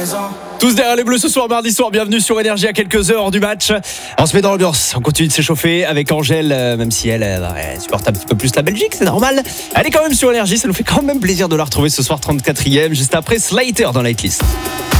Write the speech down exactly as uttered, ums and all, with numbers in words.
Tous derrière les Bleus ce soir, mardi soir, bienvenue sur Énergie à quelques heures du match. On se met dans l'ambiance, on continue de s'échauffer avec Angèle, euh, même si elle, euh, elle supporte un petit peu plus la Belgique, c'est normal. Elle est quand même sur Énergie, ça nous fait quand même plaisir de la retrouver ce soir, trente-quatrième, juste après Slater dans Lightlist.